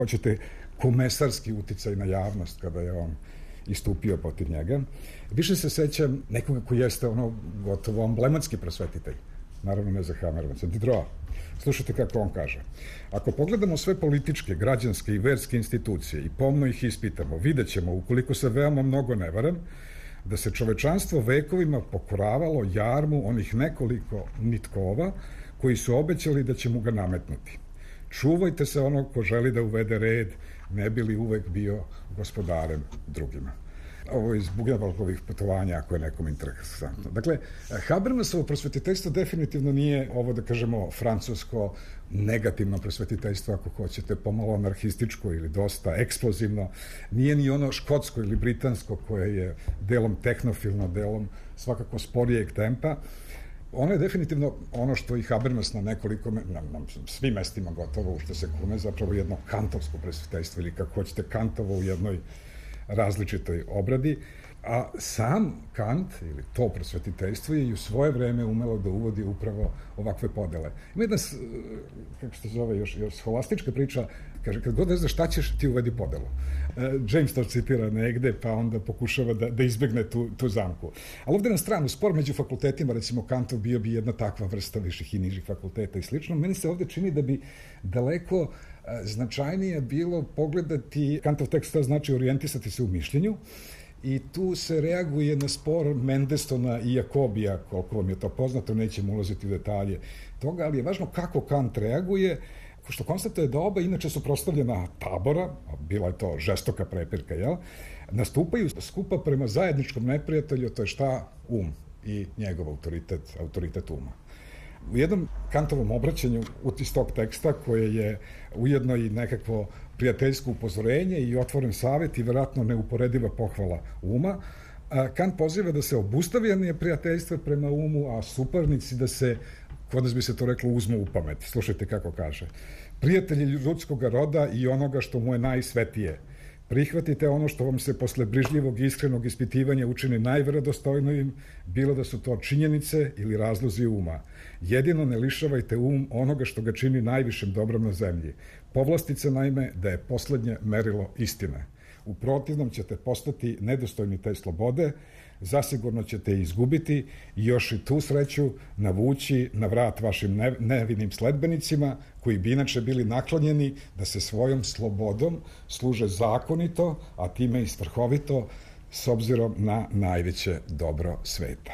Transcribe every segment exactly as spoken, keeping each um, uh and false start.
hoćete komesarski uticaj na javnost kada je on istupio protiv njega. Više se sećam nekoga koji jeste ono gotovo emblematski prosvetitelj. Naravno ne za Habermasa, Diderot. Slušajte kako on kaže. Ako pogledamo sve političke, građanske i verske institucije i pomno ih ispitamo, vidjet ćemo, ukoliko se veoma mnogo ne varam, da se čovečanstvo vekovima pokoravalo jarmu onih nekoliko nitkova koji su obećali da će mu ga nametnuti. Čuvajte se onog ko želi da uvede red, ne bi li uvek bio gospodarem drugima. Ovo je iz Bugnjavalkovih putovanja, ako je nekom interesantno. Dakle, Habermasovo prosvetiteljstvo definitivno nije ovo, da kažemo, francusko negativno prosvetiteljstvo, ako hoćete, pomalo anarhističko ili dosta eksplozivno. Nije ni ono škotsko ili britansko koje je delom tehnofilno, delom svakako sporijeg tempa. Ono je definitivno ono što i Habermas na nekoliko, na, na svim mestima gotovo, što se kume, zapravo jedno kantovsko prosvetiteljstvo ili kako hoćete Kantovo u jednoj različitoj obradi, a sam Kant ili to prosvetiteljstvo je i u svoje vreme umelo da uvodi upravo ovakve podele. Ima jedna, kako se zove, još, još holastička priča, kaže, kad god ne znaš šta ćeš, ti uvedi podelu. James to citira negde, pa onda pokušava da, da izbegne tu, tu zamku. Ali ovde na stranu, spor među fakultetima, recimo Kantov bio bi jedna takva vrsta viših i nižih fakulteta i slično, meni se ovde čini da bi daleko značajnije bilo pogledati, Kantov tekst znači orijentisati se u mišljenju, i tu se reaguje na spor Mendelssohna i Jakobija, koliko vam je to poznato, nećemo ulaziti u detalje toga, ali je važno kako Kant reaguje, što konstatuje da oba inače su prostavljena tabora, bila je to žestoka prepirka, jel? Nastupaju skupa prema zajedničkom neprijatelju, to je šta? Um i njegov autoritet, autoritet uma. U jednom Kantovom obraćanju iz tog teksta, koje je ujedno i nekakvo prijateljsko upozorenje i otvoren savet i verovatno neuporediva pohvala uma, Kant poziva da se obustavi neprijateljstvo prema umu, a suparnici da se, kod nas bi se to reklo, uzmu u pamet. Slušajte kako kaže. Prijatelji ljudskog roda i onoga što mu je najsvetije. Prihvatite ono što vam se posle brižljivog i iskrenog ispitivanja učini najverodostojnijim, bilo da su to činjenice ili razlozi uma. Jedino ne lišavajte um onoga što ga čini najvišem dobrom na zemlji. Povlastica naime da je poslednje merilo istine. U protivnom ćete postati nedostojni te slobode, zasigurno ćete izgubiti i još i tu sreću navući na vrat vašim nevinim sledbenicima, koji bi inače bili naklonjeni da se svojom slobodom služe zakonito, a time i svrhovito, s obzirom na najveće dobro sveta.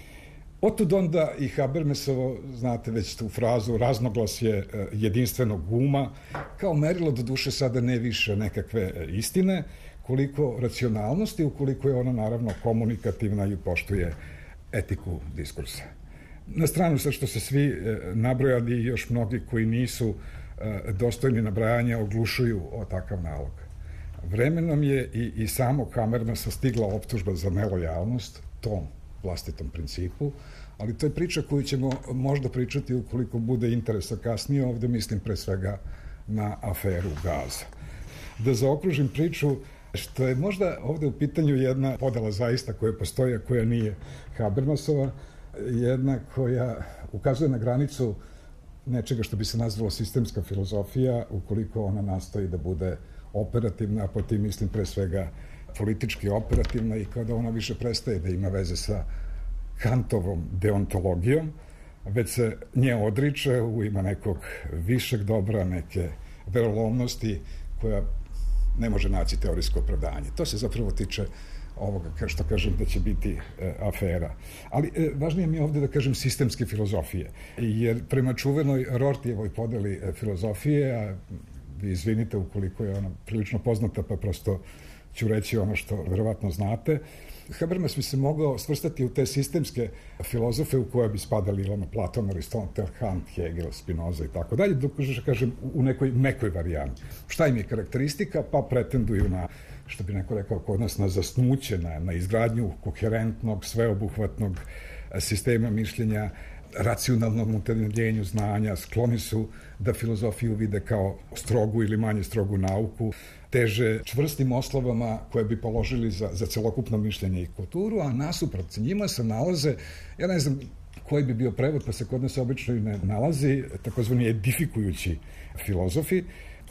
Otud onda i Habermasovo, znate već tu frazu, raznoglasje jedinstvenog uma, kao merilo do duše sada ne više nekakve istine, koliko racionalnosti, ukoliko je ona naravno komunikativna i poštuje etiku diskursa. Na stranu sad što se svi nabrojali i još mnogi koji nisu dostojni nabrajanja oglušuju o takav nalog. Vremenom je i, i samog Habermasa stigla optužba za nelojalnost tom vlastitom principu, ali to je priča koju ćemo možda pričati ukoliko bude interesa kasnije, ovde mislim pre svega na aferu gaza. Da zaokružim priču, što je možda ovde u pitanju jedna podela zaista koja postoji, a koja nije Habermasova, jedna koja ukazuje na granicu nečega što bi se nazvalo sistemska filozofija, ukoliko ona nastoji da bude operativna, a po tim mislim pre svega politički operativna, i kada ona više prestaje da ima veze sa Kantovom deontologijom, već se nje odriče u ima nekog višeg dobra, neke verolomnosti koja ne može naći teorijsko opravdanje. To se zapravo tiče ovoga, što kažem, da će biti e, afera. Ali e, važnije mi je ovde da kažem sistemske filozofije, jer prema čuvenoj Rortijevoj podeli e, filozofije, a vi izvinite ukoliko je ona prilično poznata, pa prosto ću reći ono što verovatno znate, Habermas bi se mogao svrstati u te sistemske filozofe u koje bi spadali Ilana Platon, Aristotel, Kant, Hegel, Spinoza i tako dalje, dok, kažem, u nekoj mekoj varijanti. Šta im je karakteristika? Pa pretenduju na, što bi neko rekao kod nas, na zasnuće, na, na izgradnju koherentnog, sveobuhvatnog sistema mišljenja, racionalnom utemeljenju znanja, skloni su da filozofiju vide kao strogu ili manje strogu nauku, teže čvrstim oslovama koje bi položili za, za celokupno mišljenje i kulturu, a nasuprot njima se nalaze, ja ne znam koji bi bio prevod, pa se kod nas obično i ne nalazi, takozvani edifikujući filozofi,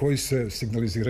koji se signaliziraju